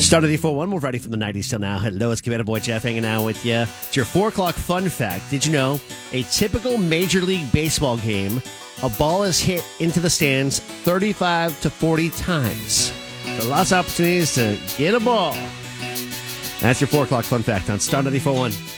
Start of the 4-1. We're ready from the 90s till now. Hello, it's Commander Boy Jeff hanging out with you. It's your 4 o'clock fun fact. Did you know a typical Major League Baseball game, a ball is hit into the stands 35 to 40 times? So lots of opportunities to get a ball. That's your 4 o'clock fun fact on Start of the 4-1.